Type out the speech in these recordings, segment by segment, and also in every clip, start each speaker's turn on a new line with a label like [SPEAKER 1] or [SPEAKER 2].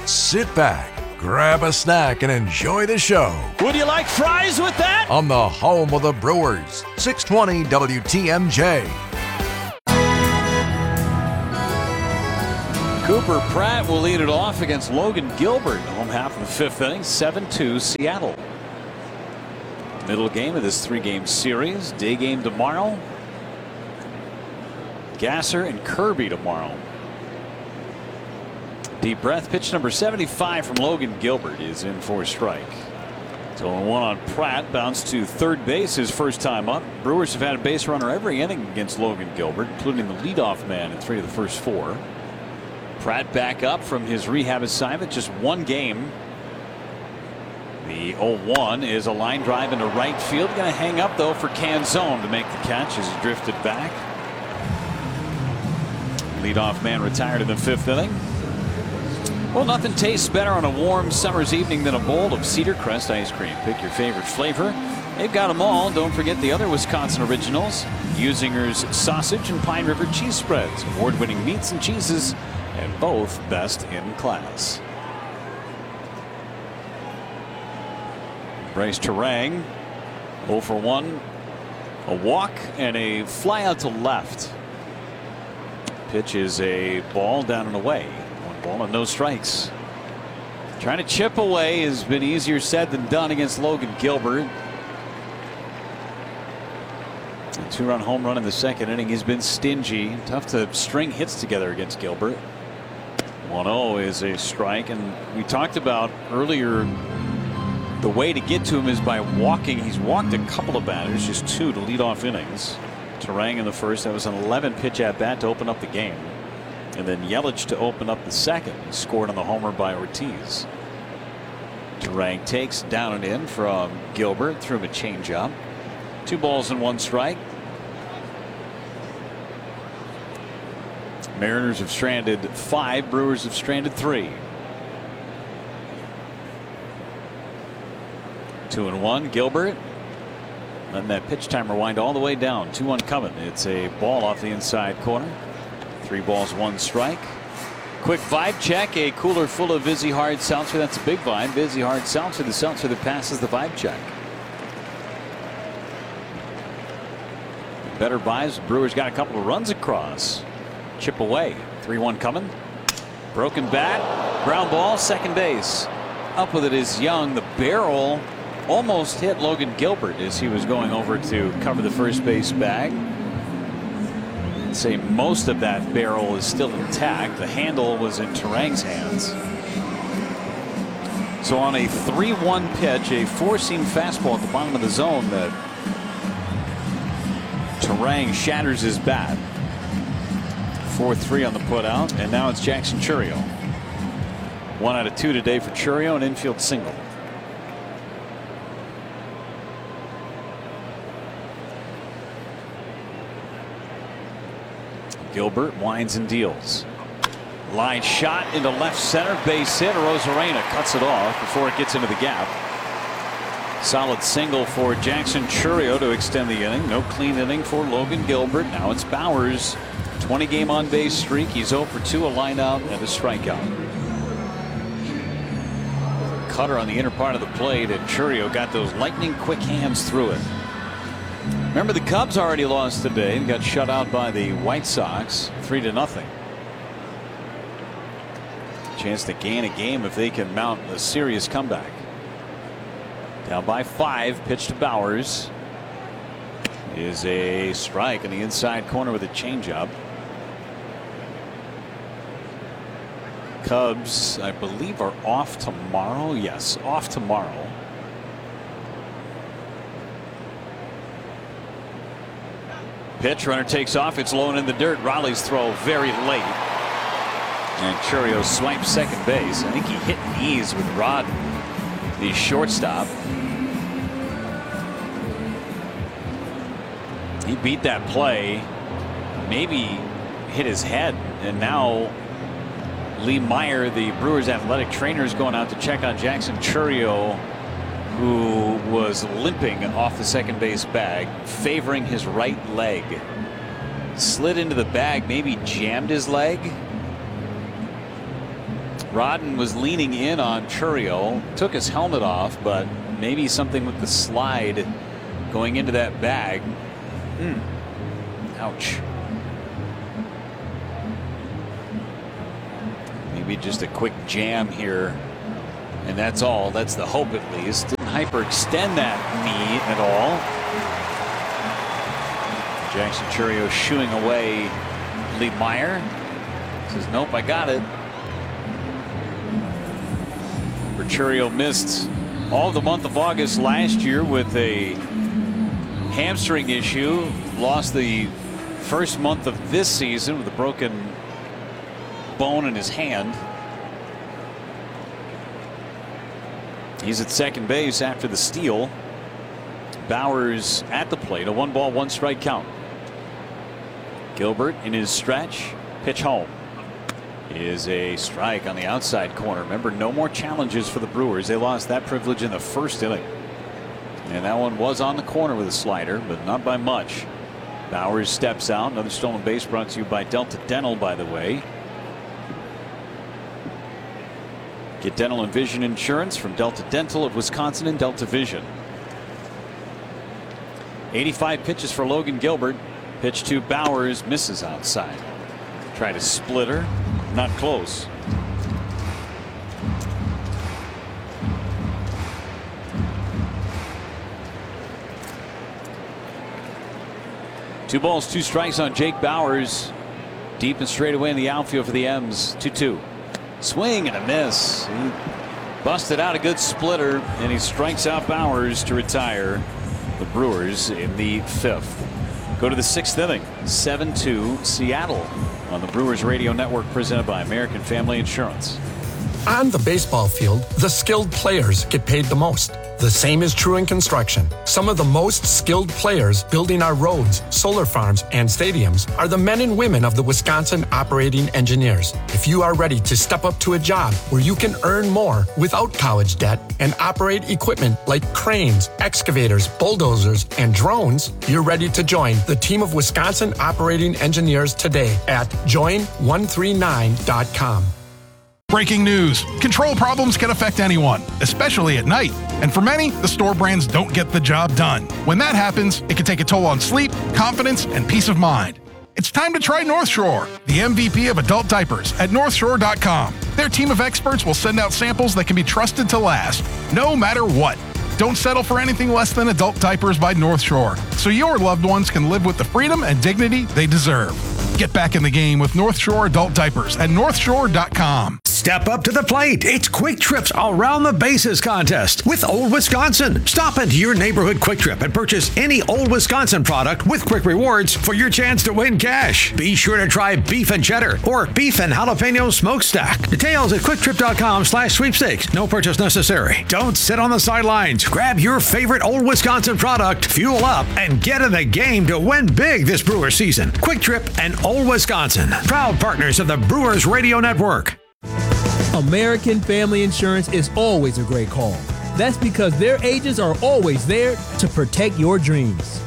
[SPEAKER 1] sit back, grab a snack, and enjoy the show.
[SPEAKER 2] Would you like fries with that?
[SPEAKER 1] On the home of the Brewers, 620 WTMJ.
[SPEAKER 2] Cooper Pratt will lead it off against Logan Gilbert. Home half of the fifth inning, 7-2 Seattle. Middle game of this three-game series. Day game tomorrow. Gasser and Kirby tomorrow. Deep breath. Pitch number 75 from Logan Gilbert is in for a strike. 0-1 on Pratt. Bounced to third base his first time up. Brewers have had a base runner every inning against Logan Gilbert, including the leadoff man in 3 of the first 4. Pratt back up from his rehab assignment, just one game. The 0-1 is a line drive into right field. Going to hang up though for Canzone to make the catch as he drifted back. Leadoff man retired in the fifth inning. Well, nothing tastes better on a warm summer's evening than a bowl of Cedar Crest ice cream. Pick your favorite flavor. They've got them all. Don't forget the other Wisconsin originals: Usinger's sausage and Pine River cheese spreads. Award-winning meats and cheeses, and both best in class. Bryce Turang 0 for 1. A walk and a fly out to left. Pitch is a ball down and away. 1 ball and no strikes. Trying to chip away has been easier said than done against Logan Gilbert. A 2-run home run in the second inning. He's been stingy. Tough to string hits together against Gilbert. 1-0 is a strike, and we talked about earlier the way to get to him is by walking. He's walked a couple of batters, just 2 to lead off innings. Turang in the first. That was an 11 pitch at bat to open up the game, and then Yelich to open up the second. He scored on the homer by Ortiz. Turang takes down and in from Gilbert, threw him a changeup. 2 balls and 1 strike. Mariners have stranded 5. Brewers have stranded 3. 2-1. Gilbert letting that pitch timer wind all the way down. 2-1 coming. It's a ball off the inside corner. 3 balls, 1 strike. Quick vibe check. A cooler full of Vizzy Hard Seltzer. That's a big vibe. Vizzy Hard Seltzer, the seltzer that passes the vibe check. Better vibes. Brewers got a couple of runs across. Chip away. 3-1 coming. Broken bat. Ground ball. Second base. Up with it is Young. The barrel almost hit Logan Gilbert as he was going over to cover the first base bag. I'd say most of that barrel is still intact. The handle was in Turang's hands. So on a 3-1 pitch, a 4-seam fastball at the bottom of the zone, that Turang shatters his bat. 4-3 on the putout, and now it's Jackson Chourio. 1 out of 2 today for Chourio, an infield single. Gilbert winds and deals. Line shot into left center, base hit. Rosarena cuts it off before it gets into the gap. Solid single for Jackson Chourio to extend the inning. No clean inning for Logan Gilbert. Now it's Bowers. 20-game on-base streak. He's 0 for 2, a line out and a strikeout. Cutter on the inner part of the plate, and Chourio got those lightning quick hands through it. Remember, the Cubs already lost today and got shut out by the White Sox 3-0. Chance to gain a game if they can mount a serious comeback. Down by 5. Pitch to Bowers is a strike in the inside corner with a changeup. Cubs, I believe, are off tomorrow. Yes, off tomorrow. Pitch, runner takes off. It's low and in the dirt. Raleigh's throw very late. And Chourio swipes second base. I think he hit knees with Rod, the shortstop. He beat that play. Maybe hit his head. And now Lee Meyer, the Brewers athletic trainer, is going out to check on Jackson Chourio, who was limping off the second base bag, favoring his right leg. Slid into the bag, maybe jammed his leg. Rodden was leaning in on Chourio, took his helmet off, but maybe something with the slide going into that bag. Ouch. Maybe just a quick jam here, and that's all. That's the hope, at least. Didn't hyperextend that knee at all. Jackson Chourio shooing away Lee Meyer. Says, nope, I got it. Chourio missed all the month of August last year with a hamstring issue. Lost the first month of this season with a broken bone in his hand. He's at second base after the steal. Bauers at the plate. A 1-ball, 1-strike count. Gilbert in his stretch. Pitch home. Is a strike on the outside corner. Remember, no more challenges for the Brewers. They lost that privilege in the first inning. And that one was on the corner with a slider, but not by much. Bauers steps out. Another stolen base brought to you by Delta Dental, by the way. Get dental and vision insurance from Delta Dental of Wisconsin and Delta Vision. 85 pitches for Logan Gilbert. Pitch to Bauers, misses outside. Tried a splitter. Not close. Two balls, 2 strikes on Jake Bauers. Deep and straight away in the outfield for the M's. 2-2. Swing and a miss. He busted out a good splitter, and he strikes out Bauers to retire the Brewers in the 5th. Go to the 6th inning. 7-2 Seattle on the Brewers Radio Network, presented by American Family Insurance.
[SPEAKER 3] On the baseball field, the skilled players get paid the most. The same is true in construction. Some of the most skilled players building our roads, solar farms, and stadiums are the men and women of the Wisconsin Operating Engineers. If you are ready to step up to a job where you can earn more without college debt and operate equipment like cranes, excavators, bulldozers, and drones, you're ready to join the team of Wisconsin Operating Engineers today at join139.com.
[SPEAKER 4] Breaking news. Control problems can affect anyone, especially at night. And for many, the store brands don't get the job done. When that happens, it can take a toll on sleep, confidence, and peace of mind. It's time to try North Shore, the MVP of adult diapers at NorthShore.com. Their team of experts will send out samples that can be trusted to last, no matter what. Don't settle for anything less than adult diapers by North Shore, so your loved ones can live with the freedom and dignity they deserve. Get back in the game with North Shore adult diapers at NorthShore.com.
[SPEAKER 5] Step up to the plate. It's Quick Trip's Around the Bases contest with Old Wisconsin. Stop into your neighborhood Quick Trip and purchase any Old Wisconsin product with Quick Rewards for your chance to win cash. Be sure to try beef and cheddar or beef and jalapeno smokestack. Details at quicktrip.com/sweepstakes. No purchase necessary. Don't sit on the sidelines. Grab your favorite Old Wisconsin product, fuel up, and get in the game to win big this Brewer season. Quick Trip and Old Wisconsin, proud partners of the Brewers Radio Network.
[SPEAKER 6] American Family Insurance is always a great call. That's because their agents are always there to protect your dreams.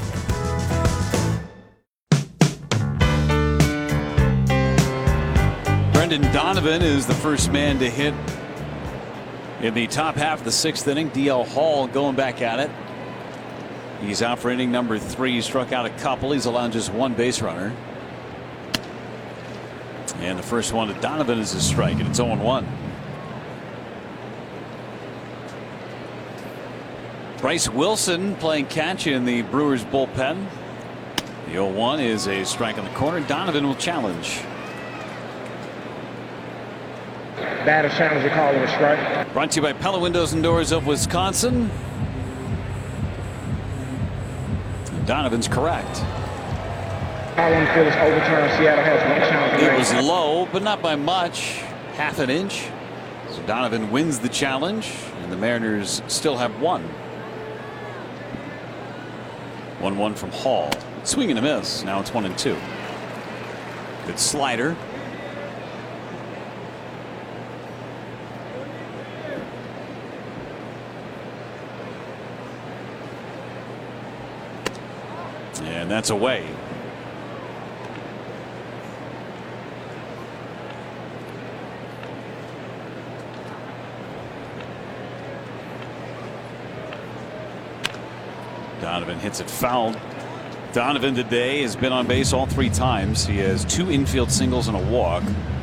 [SPEAKER 2] Brendan Donovan is the first man to hit in the top half of the 6th inning. DL Hall going back at it. He's out for inning number 3. He struck out a couple. He's allowed just 1 base runner. And the first one to Donovan is a strike, and it's 0-1. Bryce Wilson playing catch in the Brewers bullpen. The 0-1 is a strike on the corner. Donovan will challenge.
[SPEAKER 7] Batter challenge, call a strike.
[SPEAKER 2] Brought to you by Pella Windows and Doors of Wisconsin. Donovan's correct.
[SPEAKER 7] All on the field is overturned. Seattle has 1 challenge.
[SPEAKER 2] It was low, but not by much. Half an inch. So Donovan wins the challenge, and the Mariners still have 1. 1-1 from Hall. Swing and a miss. Now it's 1-2. Good slider. And that's away. Donovan hits it foul. Donovan today has been on base all 3 times. He has 2 infield singles and a walk.